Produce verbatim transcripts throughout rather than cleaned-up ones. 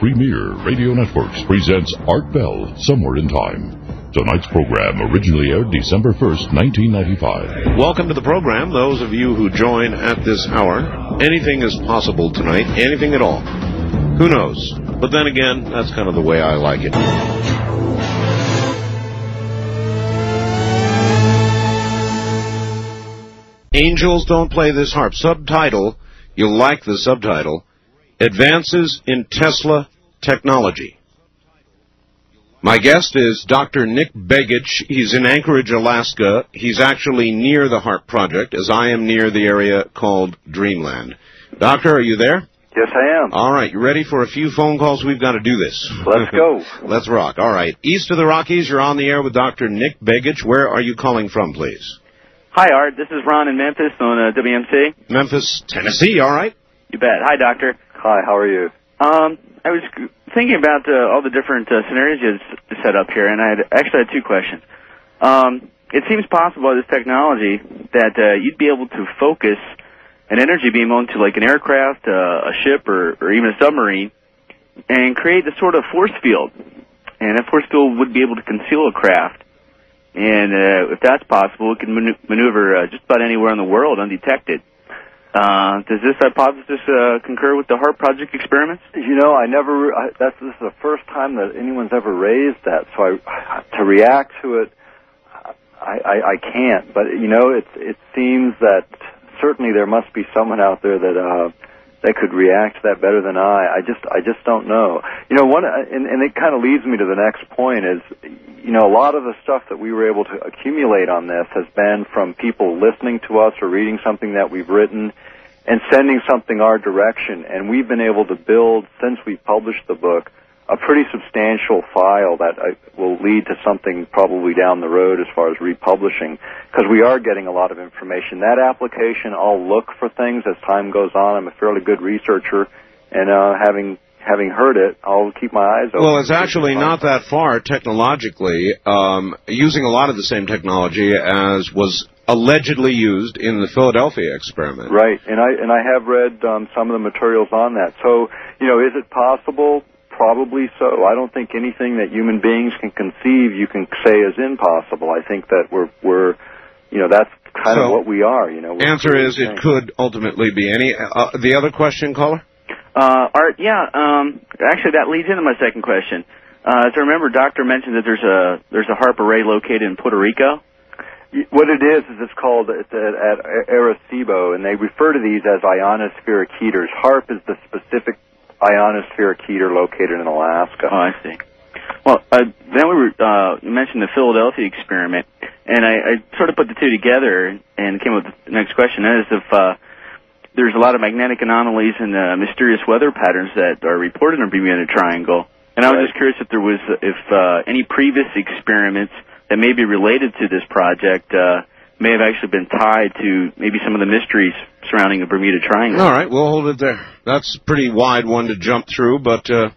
Premier Radio Networks presents Art Bell, Somewhere in Time. Tonight's program originally aired December first, nineteen ninety-five. Welcome to the program, those of you who join at this hour. Anything is possible tonight, anything at all. Who knows? But then again, that's kind of the way I like it. Angels Don't Play This Harp. Subtitle, you'll like the subtitle, Advances in Tesla Technology. My guest is Doctor Nick Begich. He's in Anchorage, Alaska. He's actually near the HARP project, as I am near the area called Dreamland. Doctor, are you there? Yes, I am. All right, you ready for a few phone calls? We've got to do this. Let's go. Let's rock. All right. East of the Rockies, you're on the air with Doctor Nick Begich. Where are you calling from, please? Hi, Art. This is Ron in Memphis on uh, W M C. Memphis, Tennessee. All right. You bet. Hi, Doctor. Hi, how are you? Um, I was thinking about uh, all the different uh, scenarios you set up here, and I had, actually had two questions. Um, it seems possible with this technology that uh, you'd be able to focus an energy beam onto like an aircraft, uh, a ship, or, or even a submarine, and create a sort of force field. And that force field would be able to conceal a craft. And uh, if that's possible, it can man- maneuver uh, just about anywhere in the world undetected. Uh, does this hypothesis uh, concur with the HARP project experiments? You know, I never. I, that's this is the first time that anyone's ever raised that. So I, to react to it, I, I, I can't. But you know, it it seems that certainly there must be someone out there that uh, that could react to that better than I. I just I just don't know. You know, one and, and it kind of leads me to the next point is, you know, a lot of the stuff that we were able to accumulate on this has been from people listening to us or reading something that we've written and sending something our direction. And we've been able to build, since we published the book, a pretty substantial file that uh, will lead to something probably down the road as far as republishing, because we are getting a lot of information. That application, I'll look for things as time goes on. I'm a fairly good researcher, and uh, having having heard it, I'll keep my eyes open. Well, it's actually not that far technologically, um, using a lot of the same technology as was allegedly used in the Philadelphia experiment. Right, and I and I have read um, some of the materials on that. So, you know, is it possible? Probably so. I don't think anything that human beings can conceive you can say is impossible. I think that we're we're, you know, that's kind so, of what we are. You know. We're answer is it could ultimately be any. Uh, the other question, caller. Uh, Art, yeah. Um, actually, that leads into my second question. Uh, as I remember, Doctor mentioned that there's a there's a HARP array located in Puerto Rico. What it is is it's called at, at Arecibo, and they refer to these as ionospheric heaters. HARP is the specific ionospheric heater located in Alaska. Oh, I see. Well, uh, then we were uh, you mentioned the Philadelphia experiment, and I, I sort of put the two together and came up with the next question. That is, if uh, there's a lot of magnetic anomalies and uh, mysterious weather patterns that are reported in the Bermuda Triangle, and I was right. just curious if there was if uh, any previous experiments that may be related to this project uh, may have actually been tied to maybe some of the mysteries surrounding the Bermuda Triangle. All right, we'll hold it there. That's a pretty wide one to jump through, but... Uh...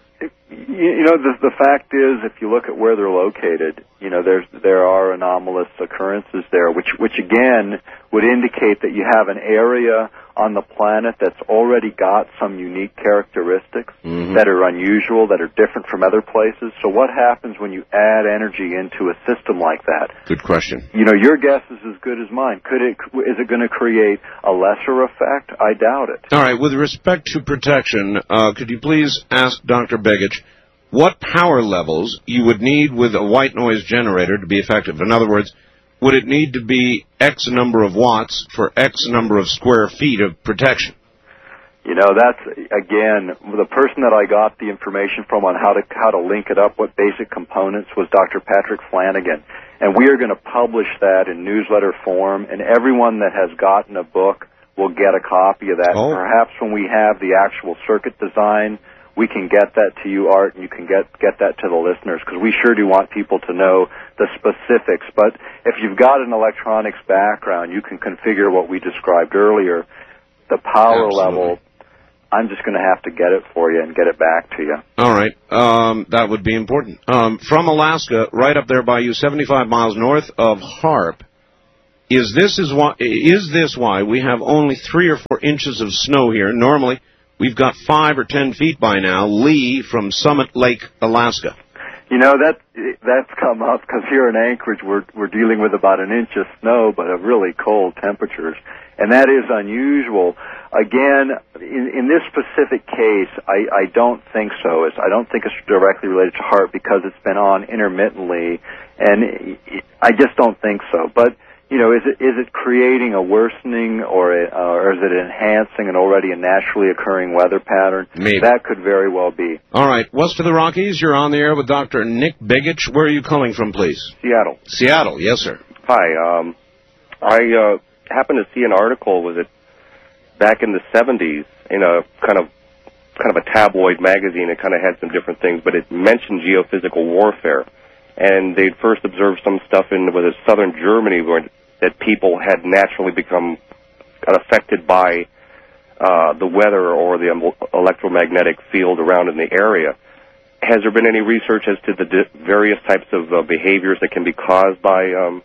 You know, the, the fact is, if you look at where they're located, you know, there's, there are anomalous occurrences there, which, which again would indicate that you have an area on the planet that's already got some unique characteristics mm-hmm. that are unusual, that are different from other places. So what happens when you add energy into a system like that? Good question. You know, your guess is as good as mine. Could it, is it going to create a lesser effect? I doubt it. All right, with respect to protection, uh, could you please ask Doctor Begich what power levels you would need with a white noise generator to be effective? In other words, would it need to be X number of watts for X number of square feet of protection? You know, that's, again, the person that I got the information from on how to how to link it up, what basic components, was Doctor Patrick Flanagan. And we are going to publish that in newsletter form, and everyone that has gotten a book will get a copy of that. Oh. Perhaps when we have the actual circuit design, we can get that to you, Art, and you can get get that to the listeners, because we sure do want people to know the specifics. But if you've got an electronics background, you can configure what we described earlier. The power Absolutely. level, I'm just going to have to get it for you and get it back to you. All right. Um, that would be important. Um, from Alaska, right up there by you, seventy-five miles north of HARP, is this, is, why, is this why we have only three or four inches of snow here? Normally, we've got five or ten feet by now. Lee from Summit Lake, Alaska. You know, that that's come up because here in Anchorage we're we're dealing with about an inch of snow, but of really cold temperatures, and that is unusual. Again, in, in this specific case, I, I don't think so. It's, I don't think it's directly related to HAARP because it's been on intermittently, and it, I just don't think so. But you know, is it is it creating a worsening or, a, uh, or is it enhancing an already a naturally occurring weather pattern? Maybe. That could very well be. All right, west of the Rockies, you're on the air with Doctor Nick Begich. Where are you calling from, please? Seattle. Seattle, yes, sir. Hi. Um, I uh, happened to see an article, was it back in the seventies, in a kind of kind of a tabloid magazine. It kind of had some different things, but it mentioned geophysical warfare. And they'd first observed some stuff in was it southern Germany where that people had naturally become affected by uh, the weather or the electromagnetic field around in the area. Has there been any research as to the di- various types of uh, behaviors that can be caused by um,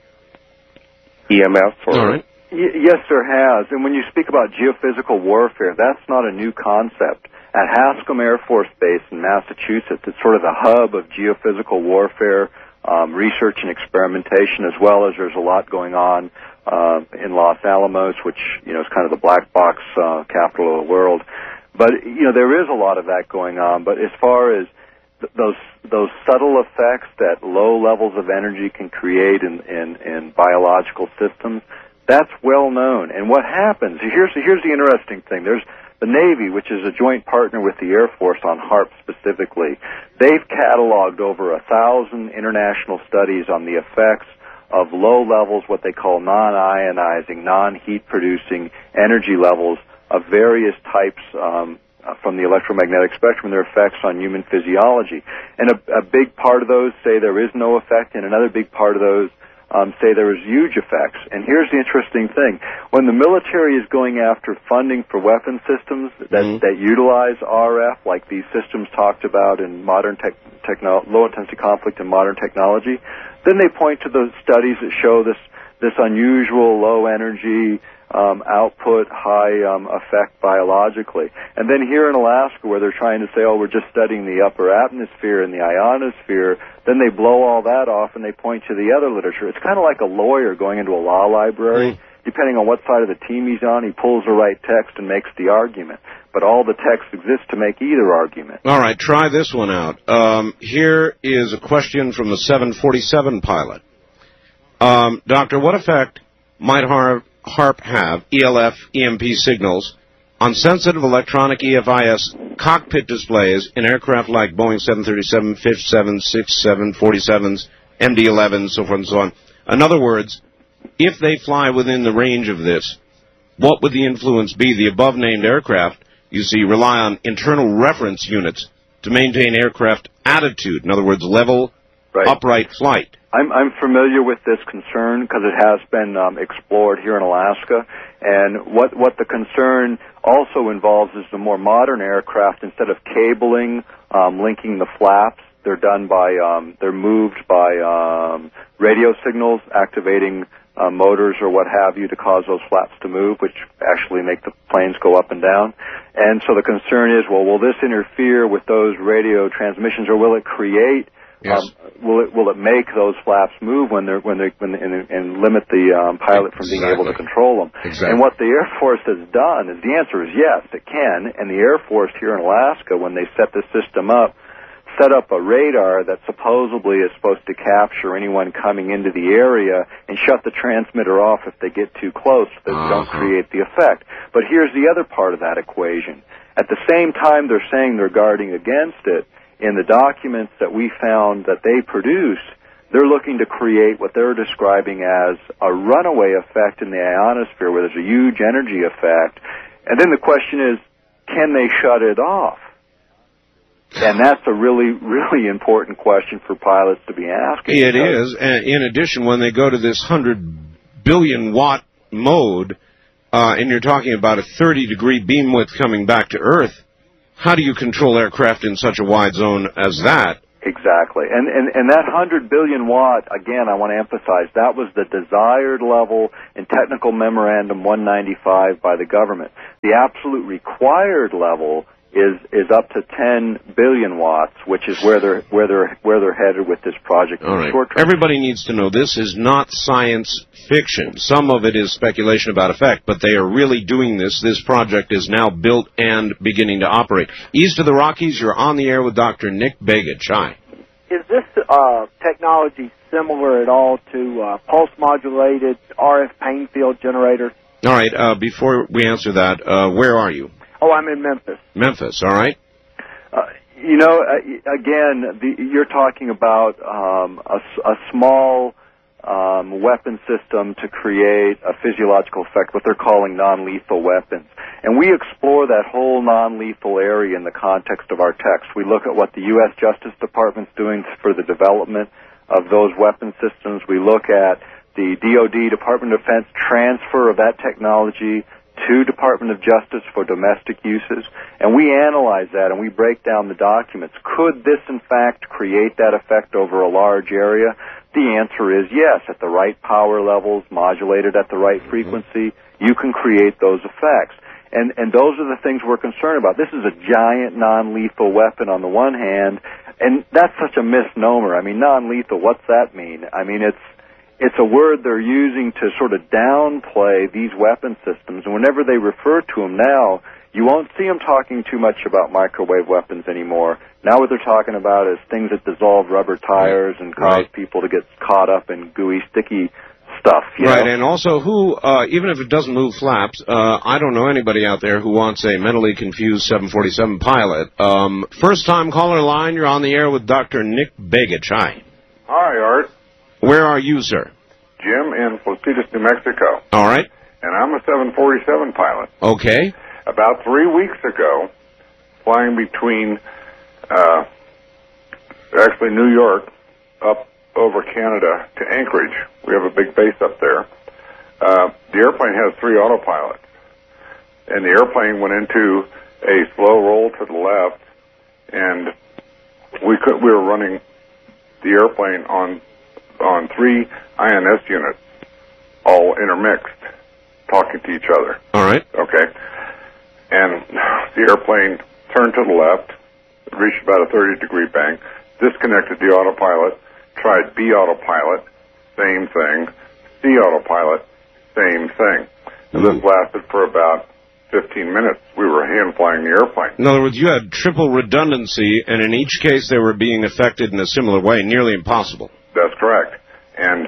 E M F? Or All right. Y- yes, there has. And when you speak about geophysical warfare, that's not a new concept. At Hanscom Air Force Base in Massachusetts, it's sort of the hub of geophysical warfare, um, research and experimentation, as well as there's a lot going on uh, in Los Alamos, which, you know, is kind of the black box uh, capital of the world. But, you know, there is a lot of that going on. But as far as th- those those subtle effects that low levels of energy can create in, in, in biological systems, that's well known. And what happens, here's, here's the interesting thing. There's the Navy, which is a joint partner with the Air Force on HAARP specifically, they've cataloged over a thousand international studies on the effects of low levels, what they call non-ionizing, non-heat-producing energy levels of various types um, from the electromagnetic spectrum, their effects on human physiology. And a, a big part of those say there is no effect, and another big part of those Um, say there is huge effects. And here's the interesting thing. When the military is going after funding for weapon systems that, mm-hmm. that utilize R F, like these systems talked about in modern tech, techno- low-intensity conflict and modern technology, then they point to the studies that show this, this unusual low-energy um, output, high um, effect biologically. And then here in Alaska, where they're trying to say, oh, we're just studying the upper atmosphere and the ionosphere, then they blow all that off and they point to the other literature. It's kind of like a lawyer going into a law library. Mm. Depending on what side of the team he's on, he pulls the right text and makes the argument. But all the text exists to make either argument. All right, try this one out. Um, here is a question from the seven forty-seven pilot. Um, Doctor, what effect might HAARP have, E L F, E M P signals, on sensitive electronic E F I S cockpit displays in aircraft like Boeing seven thirty-seven, fifty-seven, sixty-seven, forty-sevens, M D elevens, so forth and so on? In other words, if they fly within the range of this, what would the influence be? The above-named aircraft, you see, rely on internal reference units to maintain aircraft attitude. In other words, level, right. upright flight. I'm, I'm familiar with this concern because it has been um, explored here in Alaska. And what, what the concern also involves is the more modern aircraft, instead of cabling, um, linking the flaps, they're done by, um, they're moved by um, radio signals, activating uh, motors or what have you to cause those flaps to move, which actually make the planes go up and down. And so the concern is, well, will this interfere with those radio transmissions, or will it create Yes. Um, will it will it make those flaps move when they're when they when and, and limit the um, pilot from exactly. being able to control them? Exactly. And what the Air Force has done is the answer is yes, it can. And the Air Force here in Alaska, when they set the system up, set up a radar that supposedly is supposed to capture anyone coming into the area and shut the transmitter off if they get too close, so they uh-huh. don't create the effect. But here's the other part of that equation. At the same time they're saying they're guarding against it, in the documents that we found that they produced, they're looking to create what they're describing as a runaway effect in the ionosphere, where there's a huge energy effect. And then the question is, can they shut it off? And that's a really, really important question for pilots to be asking. It is. And in addition, when they go to this one hundred billion watt mode, uh, and you're talking about a thirty degree beam width coming back to Earth, how do you control aircraft in such a wide zone as that Exactly. And, and, and that one hundred billion watt, again, I want to emphasize, that was the desired level in Technical Memorandum one ninety-five by the government. The absolute required level is is up to ten billion watts, which is where they're where they're where they're headed with this project. All in right. the short term. Everybody needs to know this is not science fiction. Some of it is speculation about effect, but they are really doing this. This project is now built and beginning to operate. East of the Rockies, you're on the air with Doctor Nick Begich. Hi. Is this uh, technology similar at all to uh, pulse-modulated R F pain field generators? All right. Uh, before we answer that, uh, where are you? Oh, I'm in Memphis. Memphis. All right. Uh, you know, uh, again, the, you're talking about um, a, a small um, weapon system to create a physiological effect, what they're calling non-lethal weapons. And we explore that whole non-lethal area in the context of our text. We look at what the U S Justice Department's doing for the development of those weapon systems. We look at the D O D, Department of Defense, transfer of that technology to Department of Justice for domestic uses, and we analyze that and we break down the documents. Could this, in fact, create that effect over a large area? The answer is yes. At the right power levels, modulated at the right frequency, you can create those effects. And, and those are the things we're concerned about. This is a giant non-lethal weapon on the one hand, and that's such a misnomer. I mean, non-lethal, what's that mean? I mean, it's It's a word they're using to sort of downplay these weapon systems. And whenever they refer to them now, you won't see them talking too much about microwave weapons anymore. Now what they're talking about is things that dissolve rubber tires and cause Right. people to get caught up in gooey, sticky stuff. You Right, know? and also who, uh, even if it doesn't move flaps, uh, I don't know anybody out there who wants a mentally confused seven forty-seven pilot. Um, first-time caller line, you're on the air with Doctor Nick Begich. Hi. Hi, Art. Where are you, sir? Jim in Placitas, New Mexico. All right. And I'm a seven forty-seven pilot. Okay. About three weeks ago, flying between, uh, actually New York, up over Canada to Anchorage. We have a big base up there. Uh, the airplane has three autopilots. And the airplane went into a slow roll to the left, and we could, we were running the airplane on on three I N S units, all intermixed, talking to each other. All right. Okay. And the airplane turned to the left, reached about a thirty degree bank, disconnected the autopilot, tried B autopilot, same thing, C autopilot, same thing. And this lasted for about fifteen minutes. We were hand flying the airplane. In other words, you had triple redundancy, and in each case they were being affected in a similar way, nearly impossible. That's correct. And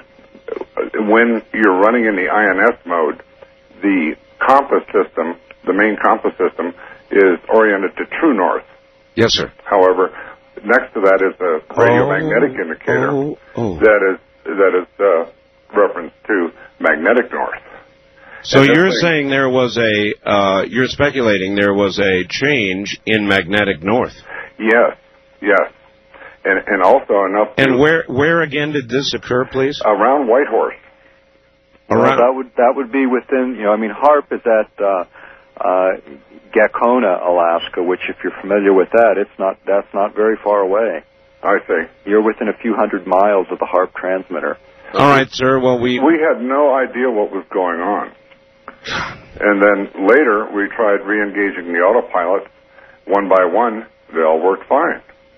when you're running in the I N S mode, the compass system, the main compass system, is oriented to true north. Yes, sir. However, next to that is a radiomagnetic oh, indicator oh, oh. that is that is uh, reference to magnetic north. So And this you're thing- saying there was a, uh, you're speculating there was a change in magnetic north. Yes, yes. And and also enough to, And where where again did this occur, please? around Whitehorse. Well, Around, that would that would be within, you know, I mean, HARP is at uh, uh, Gacona, Alaska, which, if you're familiar with that, it's not that's not very far away. I see. You're within a few hundred miles of the HARP transmitter. all right, sir. Well, we We had no idea what was going on. And then later, we tried re-engaging the autopilot. One by one, they all worked fine.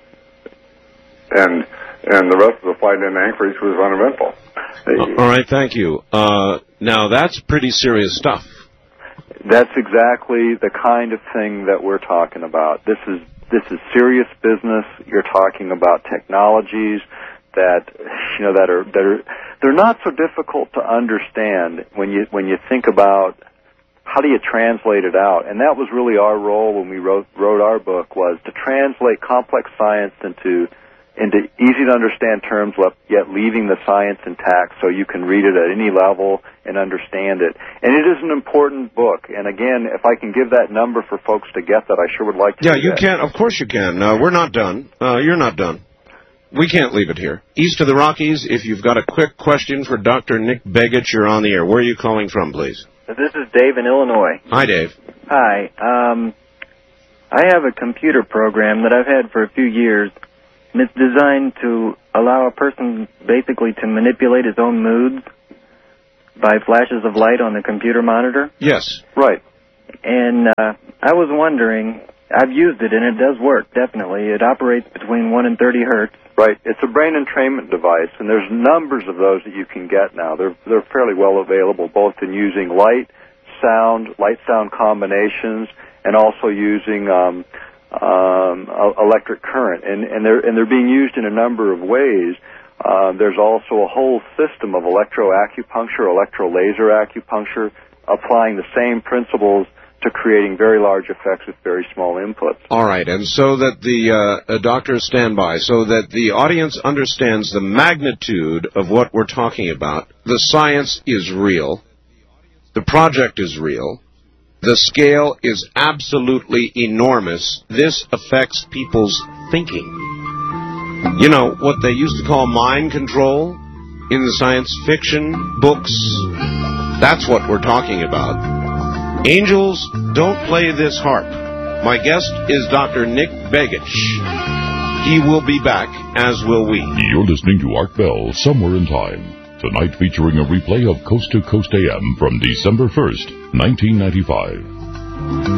And and the rest of the flight in Anchorage was uneventful. Uh, all right, thank you. Uh, now that's pretty serious stuff. That's exactly the kind of thing that we're talking about. This is this is serious business. You're talking about technologies that you know that are that are they're not so difficult to understand when you when you think about how do you translate it out. And that was really our role when we wrote wrote our book, was to translate complex science into into easy to understand terms, yet leaving the science intact so you can read it at any level and understand it. And it is an important book. And again, if I can give that number for folks to get that, I sure would like to. Yeah, do you that. can. Of course you can. Uh, we're not done. Uh, you're not done. We can't leave it here. East of the Rockies, if you've got a quick question for Doctor Nick Begich, you're on the air. Where are you calling from, please? This is Dave in Illinois. Hi, Dave. Hi. Um, I have a computer program that I've had for a few years, It's designed to allow a person basically to manipulate his own moods by flashes of light on the computer monitor. Yes. Right. And uh, I was wondering, I've used it, and it does work, definitely. It operates between one and thirty hertz. Right. It's a brain entrainment device, and there's numbers of those that you can get now. They're they're fairly well available, both in using light, sound, light-sound combinations, and also using um, um, electric current. And, and they're and they're being used in a number of ways. Uh, there's also a whole system of electroacupuncture, electro-laser acupuncture, applying the same principles to creating very large effects with very small inputs. All right, and so that the uh, uh, doctors stand by, so that the audience understands the magnitude of what we're talking about. The science is real. The project is real. The scale is absolutely enormous. This affects people's thinking. You know, what they used to call mind control in the science fiction books, that's what we're talking about. Angels don't play this harp. My guest is Doctor Nick Begich. He will be back, as will we. You're listening to Art Bell, Somewhere in Time. Tonight featuring a replay of Coast to Coast A M from December first, nineteen ninety-five.